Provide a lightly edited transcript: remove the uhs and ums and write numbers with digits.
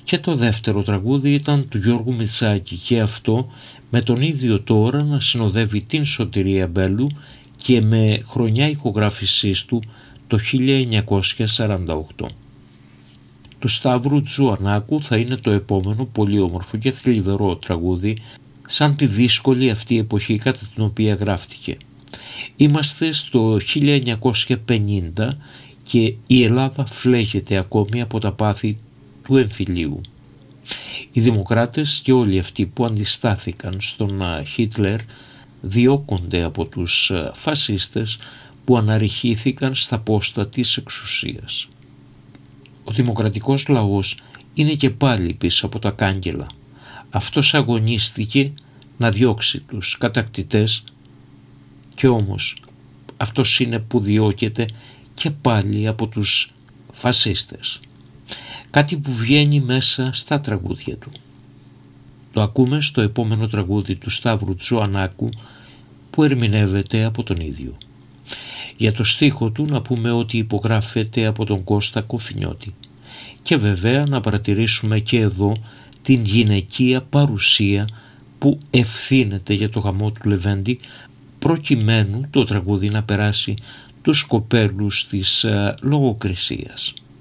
Και το δεύτερο τραγούδι ήταν του Γιώργου Μητσάκη και αυτό με τον ίδιο τώρα να συνοδεύει την Σωτηρία Μπέλου και με χρονιά ηχογράφησής του το 1948. Του Σταύρου Τζουανάκου θα είναι το επόμενο πολύ όμορφο και θλιβερό τραγούδι σαν τη δύσκολη αυτή εποχή κατά την οποία γράφτηκε. Είμαστε στο 1950 και η Ελλάδα φλέγεται ακόμη από τα πάθη του εμφυλίου. Οι δημοκράτες και όλοι αυτοί που αντιστάθηκαν στον Χίτλερ διώκονται από τους φασίστες που αναρριχήθηκαν στα πόστα της εξουσίας. Ο δημοκρατικός λαός είναι και πάλι πίσω από τα κάγκελα. Αυτός αγωνίστηκε να διώξει τους κατακτητές και όμως αυτός είναι που διώκεται και πάλι από τους φασίστες. Κάτι που βγαίνει μέσα στα τραγούδια του. Το ακούμε στο επόμενο τραγούδι του Σταύρου Τζουανάκου που ερμηνεύεται από τον ίδιο. Για το στίχο του να πούμε ότι υπογράφεται από τον Κώστα Κοφινιώτη. Και βέβαια να παρατηρήσουμε και εδώ την γυναικεία παρουσία που ευθύνεται για το γαμό του Λεβέντη προκειμένου το τραγούδι να περάσει τους κοπέλους της λογοκρισίας.